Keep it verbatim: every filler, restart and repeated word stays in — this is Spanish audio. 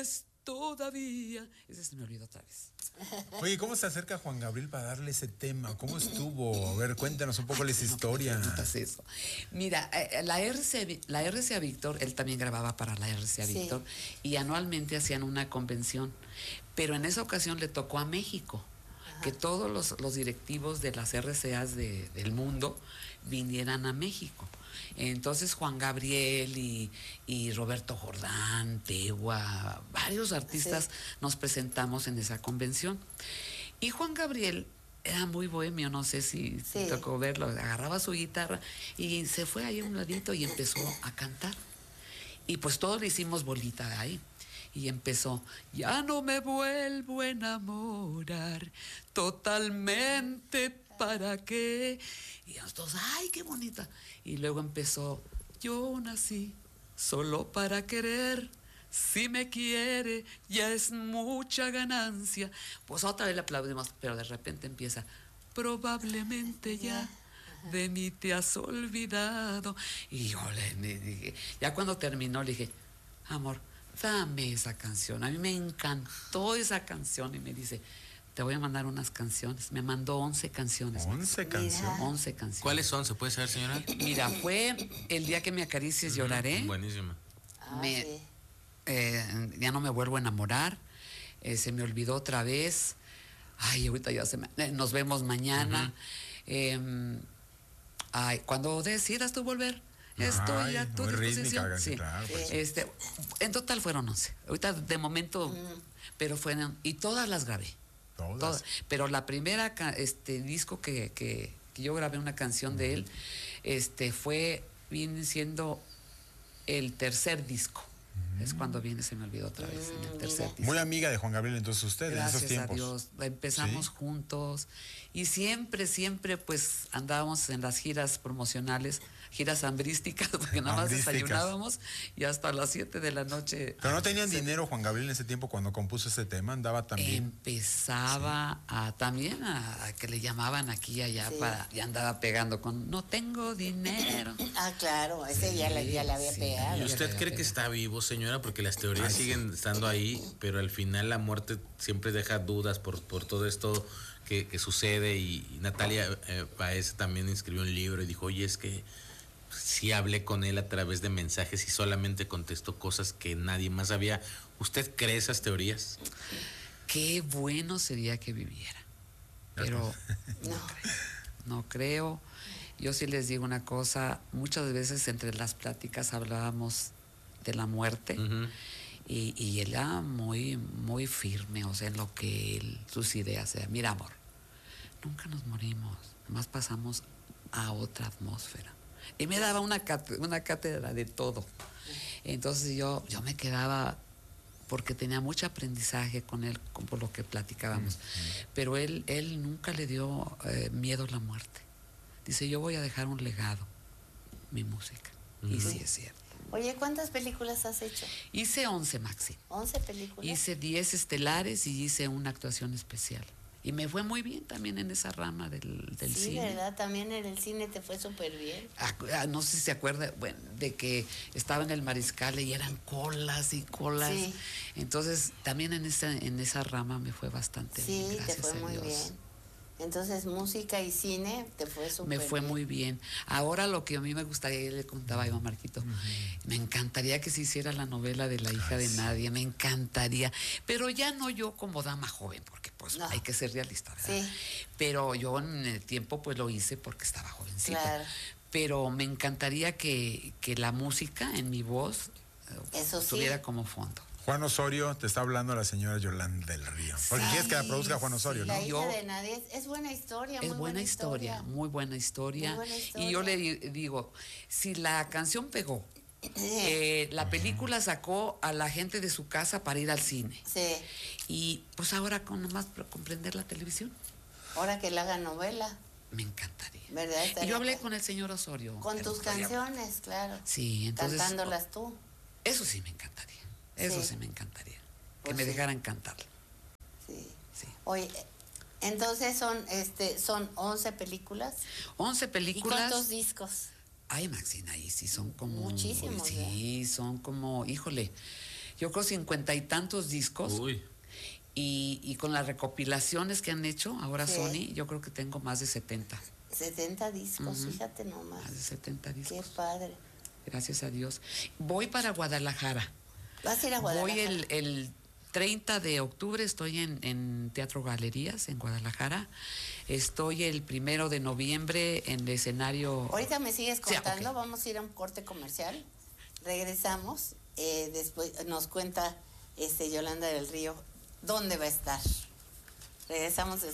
todavía. Ese se me olvidó otra vez. Oye, ¿cómo se acerca Juan Gabriel para darle ese tema? ¿Cómo estuvo? A ver, cuéntanos un poco. Ay, esa historia. No eso. Mira, la R C A, la R C A Víctor, él también grababa para la R C A Víctor, sí. Y anualmente hacían una convención, pero en esa ocasión le tocó a México. Ajá. Que todos los, los directivos de las R C As de, del mundo vinieran a México. Entonces Juan Gabriel y, y Roberto Jordán, Tegua, varios artistas, sí. Nos presentamos en esa convención. Y Juan Gabriel era muy bohemio, no sé si sí. Te tocó verlo, agarraba su guitarra y se fue ahí a un ladito y empezó a cantar. Y pues todos le hicimos bolita ahí. Y empezó, ya no me vuelvo a enamorar totalmente, ¿para qué? Y nosotros, ay, qué bonita. Y luego empezó, yo nací solo para querer, si me quiere ya es mucha ganancia. Pues otra vez le aplaudimos, pero de repente empieza, probablemente ya de mí te has olvidado. Y yo le dije, ya cuando terminó le dije, amor, dame esa canción. A mí me encantó esa canción. Y me dice, te voy a mandar unas canciones. Me mandó once canciones. ¿Once canciones? once canciones. ¿Cuáles son? ¿Se puede saber, señora? Mira, fue El día que me acaricies lloraré. Buenísima. Ah, me, sí. eh, ya no me vuelvo a enamorar. Eh, se me olvidó otra vez. Ay, ahorita ya se me... Eh, nos vemos mañana. Uh-huh. eh, ay, cuando decidas tú volver. Estoy a tu disposición. Sí. Claro, pues. Este, en total fueron once. Ahorita de momento, mm. pero fueron, y todas las grabé. Todas. todas. Pero la primera este disco que, que, que yo grabé una canción mm. de él, este fue, viene siendo el tercer disco. Mm. Es cuando viene, se me olvidó otra vez, mm, en el tercer disco. Muy amiga de Juan Gabriel entonces usted. Gracias en esos tiempos. A Dios. Empezamos ¿sí? juntos y siempre, siempre pues andábamos en las giras promocionales, giras hambrísticas, porque nada más desayunábamos y hasta las siete de la noche. Pero no tenían se... dinero Juan Gabriel en ese tiempo cuando compuso ese tema, andaba también. Empezaba sí. a también a, a que le llamaban aquí y allá sí. para, y andaba pegando con no tengo dinero. Ah, claro, ese sí, ya, la, ya la había sí, pegado. ¿Y usted cree que está vivo, señora? Porque las teorías Ay, siguen sí. estando ahí, pero al final la muerte siempre deja dudas por, por todo esto que, que sucede. Y, y Natalia eh, Paez también escribió un libro y dijo, oye, es que sí hablé con él a través de mensajes y solamente contestó cosas que nadie más sabía. ¿Usted cree esas teorías? Qué bueno sería que viviera, pero no, no creo. No creo. Yo sí les digo una cosa, muchas veces entre las pláticas hablábamos de la muerte. Uh-huh. y, y él era muy, muy firme, o sea, en lo que él, sus ideas eran. Mira, amor, nunca nos morimos, nomás pasamos a otra atmósfera. Y me daba una cátedra, una cátedra de todo. Entonces yo, yo me quedaba, porque tenía mucho aprendizaje con él, con, por lo que platicábamos. Uh-huh. Pero él, él nunca le dio eh, miedo a la muerte. Dice, yo voy a dejar un legado, mi música. Uh-huh. Y sí es cierto. Oye, ¿cuántas películas has hecho? Hice once, Maxi. ¿once películas? Hice diez estelares y hice una actuación especial. Y me fue muy bien también en esa rama del, del sí, cine. Sí, ¿verdad? También en el cine te fue súper bien. Ah, no sé si se acuerda, bueno, de que estaba en el Mariscal y eran colas y colas. Sí. Entonces, también en esa, en esa rama me fue bastante sí, bien, gracias te fue a muy Dios. Bien. Entonces, música y cine te fue súper bien. Me fue bien. muy bien. Ahora lo que a mí me gustaría, yo le contaba a Iván Marquito, uh-huh. me encantaría que se hiciera la novela de La hija Ay, de sí. nadie, me encantaría. Pero ya no yo como dama joven, porque pues no. hay que ser realista, ¿verdad? Sí. Pero yo en el tiempo pues lo hice porque estaba jovencita. Claro. Pero me encantaría que, que la música en mi voz Eso estuviera sí. como fondo. Juan Osorio, te está hablando la señora Yolanda del Río. Porque sí, quieres que la produzca Juan Osorio, sí, ¿no? La hija de nadie es, es buena historia, es muy buena, buena historia, historia, muy buena historia. Muy buena historia. Y yo le digo, si la canción pegó, eh, la película sacó a la gente de su casa para ir al cine. Sí. Y pues ahora con nomás comprender la televisión. Ahora que la haga novela. Me encantaría. ¿Verdad? Y yo hablé con el señor Osorio. Con tus canciones, claro. Sí, entonces. Cantándolas tú. Eso sí me encantaría. Eso sí, sí me encantaría. Que pues me sí. dejaran cantarla. Sí. sí. Oye, entonces son este son once películas. once películas. ¿Y cuántos discos? Ay, Maxine, ahí sí son como... Muchísimos. Sí, ¿eh? son como, híjole, yo creo cincuenta y tantos discos. Uy. Y, y con las recopilaciones que han hecho ahora Sí. Sony, yo creo que tengo más de setenta. setenta discos, Ujú. fíjate nomás. Más de setenta Qué discos. padre. Gracias a Dios. Voy para Guadalajara. ¿Vas a ir a Guadalajara? Voy el, el treinta de octubre, estoy en, en Teatro Galerías, en Guadalajara. Estoy el primero de noviembre en el escenario. Ahorita me sigues Sí, contando, ok. vamos a ir a un corte comercial. Regresamos, eh, después nos cuenta este Yolanda del Río dónde va a estar. Regresamos después.